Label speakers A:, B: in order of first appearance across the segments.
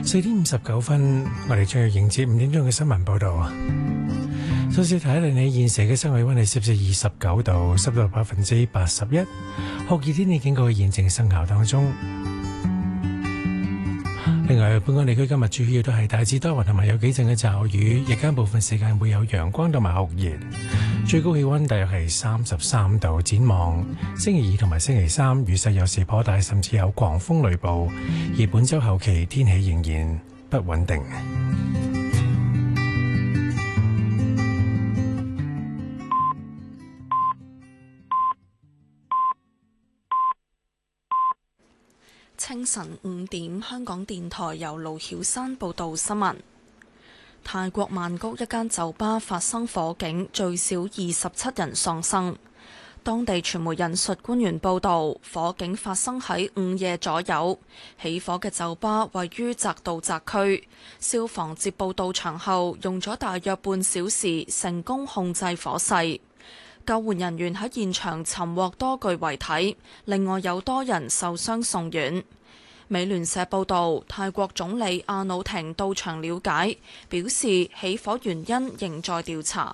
A: 4:59，我哋將要迎接5點鐘嘅新聞報道。首先睇一睇你現時嘅室外溫係攝氏29度，濕度81%，酷熱天氣警告現正生效當中。另外，本港地區今日主要都係大致多雲同埋有幾陣嘅驟雨，日間部分時間會有陽光同埋酷熱，最高氣溫大約係33度。展望星期2同埋星期3雨勢有時頗大，甚至有狂風雷暴，而本週後期天氣仍然不穩定。
B: 清晨5點，香港電台由盧曉山報道新聞。泰國曼谷一間酒吧發生火警，最少27人喪生。當地傳媒引述官員報道，火警發生喺午夜左右。起火嘅酒吧位於澤道澤區，消防接報到場後，用咗大約半小時成功控制火勢。救援人員喺現場尋獲多具遺體，另外有多人受傷送院。美聯社報道，泰國總理阿努廷到場了解，表示起火原因仍在調查。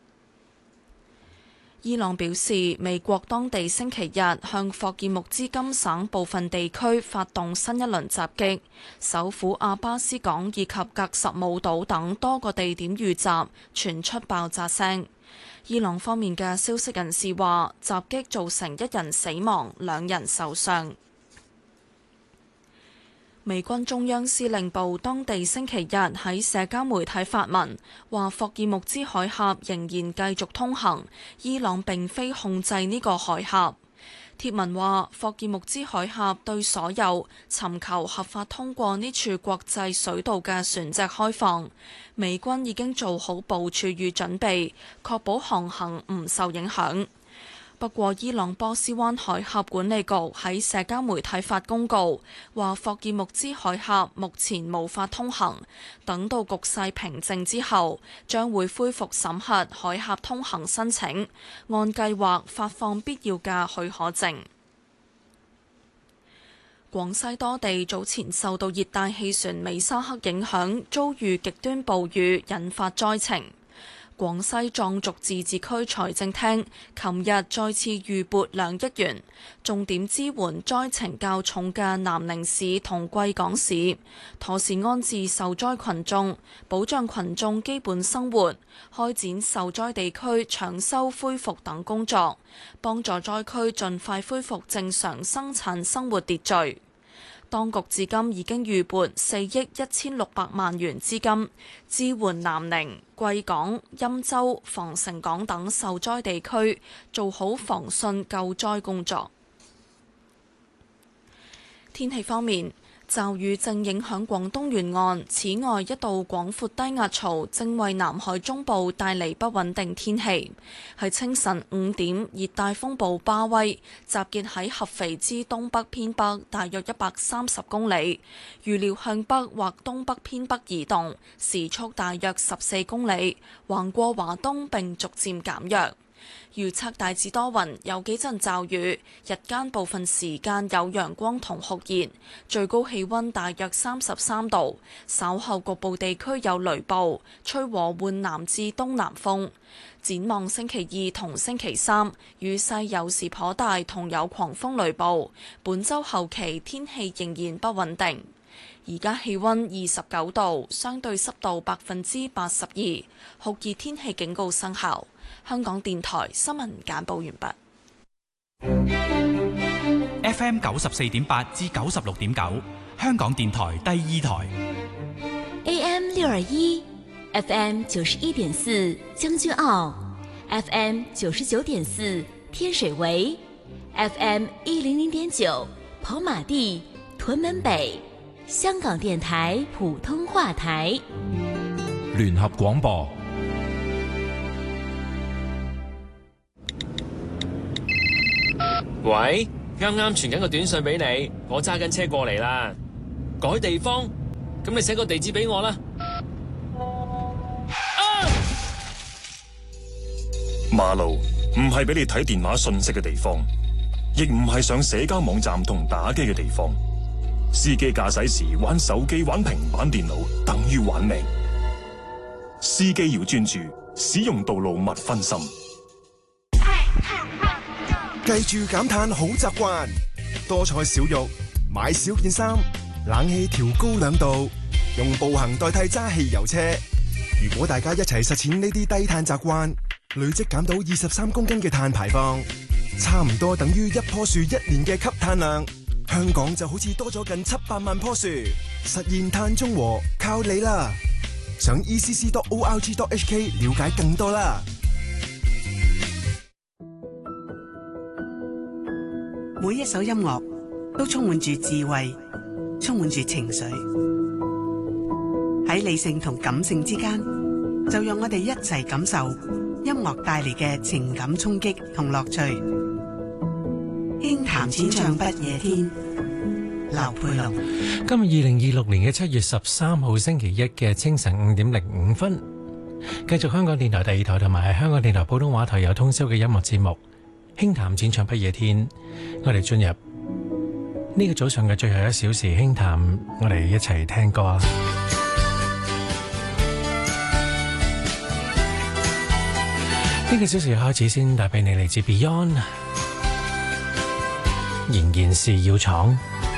B: 伊朗表示，美國當地星期日向霍爾木茲金省部分地區發動新一輪襲擊，首府阿巴斯港以及格什姆島等多個地點遇襲，傳出爆炸聲。伊朗方面嘅消息人士話，襲擊造成1人死亡，2人受傷。美軍中央司令部當地星期日喺社交媒體發文，話霍爾木茲海峽仍然繼續通行，伊朗並非控制呢個海峽。貼文話，霍爾木茲海峽對所有尋求合法通過呢處國際水道嘅船隻開放，美軍已經做好部署與準備，確保航行唔受影響。不過，伊朗波斯灣海峽管理局喺社交媒體發公告，話霍爾木茲海峽目前無法通行，等到局勢平靜之後，將會恢復審核海峽通行申請，按計劃發放必要嘅許可證。廣西多地早前受到熱帶氣旋美沙克影響，遭遇極端暴雨，引發災情。廣西壯族自治區財政廳琴日再次預撥2億元，重點支援災情較重嘅南寧市同貴港市，妥善安置受災群眾，保障群眾基本生活，開展受災地區搶修恢復等工作，幫助災區盡快恢復正常生產生活秩序。當局至今已經預撥4億1600萬元資金，支援南寧、貴港、欽州、防城港等受災地區，做好防汛救災工作。天氣方面，驟雨正影響廣東沿岸，此外一道廣闊低壓槽正為南海中部帶嚟不穩定天氣。喺清晨5點，熱帶風暴巴威集結喺合肥之東北偏北大約130公里，預料向北或東北偏北移動，時速大約14公里，橫過華東並逐漸減弱。預測大致多雲，有幾陣驟雨，日間部分時間有陽光同酷熱，最高氣溫大約33度。稍後局部地區有雷暴，吹和緩南至東南風。展望星期2同星期3，雨勢有時頗大，同有狂風雷暴。本週後期天氣仍然不穩定。而家氣溫29度，相對濕度82%，酷熱天氣警告生效。香港電台新聞簡報完畢。
C: FM 94.8至96.9，香港電台第2台。
D: AM 621 FM 91.4將軍澳 FM 99.4天水圍 FM 100.9跑馬地屯門北，香港電台普通話台。
E: 聯合廣播。
F: 喂，啱啱傳緊個短信俾你，我揸緊車過嚟啦。改地方，咁你寫個地址俾我啦。
G: 馬路唔係俾你睇電話信息嘅地方，亦唔係上社交網站同打機嘅地方。 司機駕駛時玩手機、玩平板電腦，等於玩命。司機要專注，使用道路勿分心。
H: 記住減碳好習慣，多菜少肉，買少件衫，冷氣調高2度，用步行代替揸汽油車。如果大家一齊實踐呢啲低碳習慣，累積減到23公斤嘅碳排放，差唔多等於一棵樹1年嘅吸碳量。香港就好似多咗近700萬棵樹，實現碳中和靠你啦！上 ECC.org.hk 了解更多啦。
I: 每一首音樂都充滿住智慧，充滿住情緒。喺理性同感性之間，就讓我哋一齊感受音樂帶嚟嘅情感衝擊同樂趣。輕談淺唱不夜天，劉佩龍。
A: 今日2026年嘅7月13號星期一嘅清晨5點05分，繼續香港電台第2台同埋香港電台普通話台有通宵嘅音樂節目輕談淺唱不夜天。我哋進入呢個早上嘅最後1小時輕談，我哋一齊聽歌啊！呢個小時開始先帶俾你嚟自 Beyond，仍然是要闖。